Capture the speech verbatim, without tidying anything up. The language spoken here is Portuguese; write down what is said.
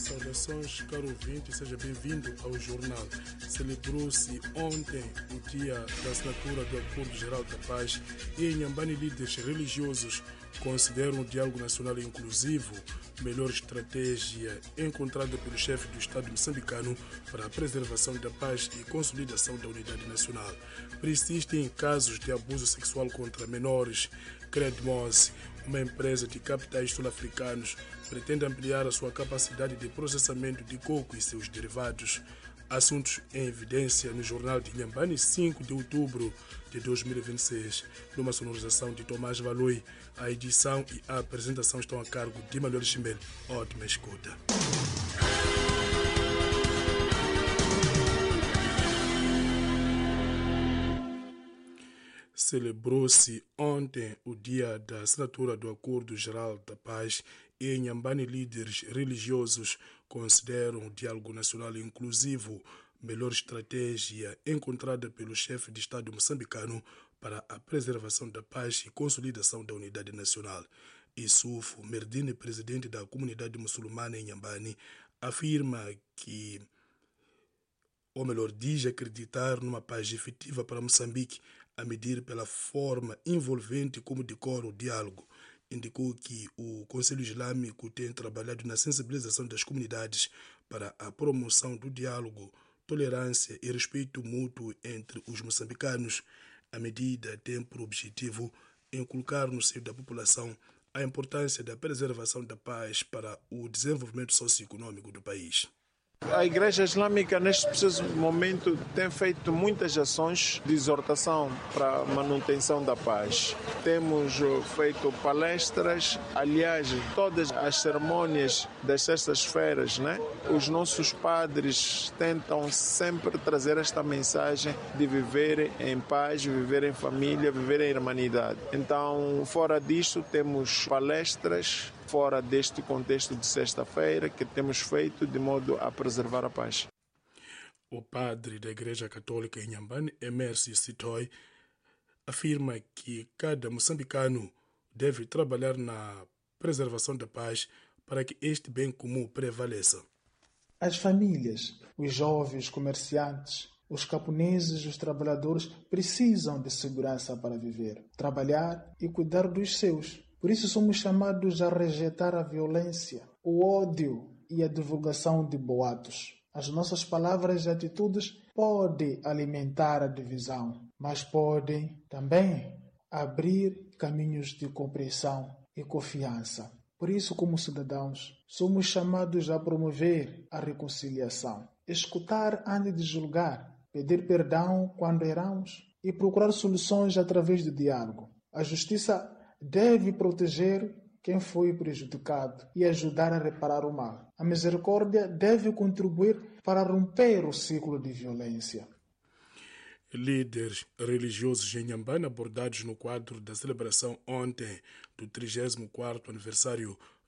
Saudações, caro ouvinte, seja bem-vindo ao jornal. Celebrou-se ontem o dia da assinatura do Acordo Geral da Paz e em Inhambane líderes religiosos consideram o diálogo nacional inclusivo a melhor estratégia encontrada pelo chefe do Estado moçambicano para a preservação da paz e consolidação da unidade nacional. Persistem casos de abuso sexual contra menores. Credmos, uma empresa de capitais sul-africanos, pretende ampliar a sua capacidade de processamento de coco e seus derivados. Assuntos em evidência no jornal de Inhambane, cinco de outubro de dois mil e vinte e seis. Numa sonorização de Tomás Valoi, a edição e a apresentação estão a cargo de Manuel Chimbel. Ótima escuta. Celebrou-se ontem o dia da assinatura do Acordo Geral da Paz e em Inhambane líderes religiosos consideram o diálogo nacional inclusivo a melhor estratégia encontrada pelo chefe de Estado moçambicano para a preservação da paz e consolidação da unidade nacional. Issoufou Merdine, presidente da comunidade muçulmana em Inhambane, afirma que, ou melhor, diz acreditar numa paz efetiva para Moçambique a medir pela forma envolvente como decora o diálogo. Indicou que o Conselho Islâmico tem trabalhado na sensibilização das comunidades para a promoção do diálogo, tolerância e respeito mútuo entre os moçambicanos. A medida tem por objetivo inculcar no seio da população a importância da preservação da paz para o desenvolvimento socioeconômico do país. A Igreja Islâmica, neste preciso momento, tem feito muitas ações de exortação para a manutenção da paz. Temos feito palestras, aliás, todas as cerimônias das sextas-feiras, né? Os nossos padres tentam sempre trazer esta mensagem de viver em paz, viver em família, viver em irmandade. Então, fora disto, temos palestras, fora deste contexto de sexta-feira, que temos feito de modo a preservar a paz. O padre da Igreja Católica em Inhambane, Emercio Sitoy, afirma que cada moçambicano deve trabalhar na preservação da paz para que este bem comum prevaleça. As famílias, os jovens comerciantes, os camponeses e os trabalhadores precisam de segurança para viver, trabalhar e cuidar dos seus. Por isso somos chamados a rejeitar a violência, o ódio e a divulgação de boatos. As nossas palavras e atitudes podem alimentar a divisão, mas podem também abrir caminhos de compreensão e confiança. Por isso, como cidadãos, somos chamados a promover a reconciliação, escutar antes de julgar, pedir perdão quando erramos e procurar soluções através do diálogo. A justiça deve proteger quem foi prejudicado e ajudar a reparar o mal. A misericórdia deve contribuir para romper o ciclo de violência. Líderes religiosos em Inhambane abordados no quadro da celebração ontem do trigésimo quarto aniversário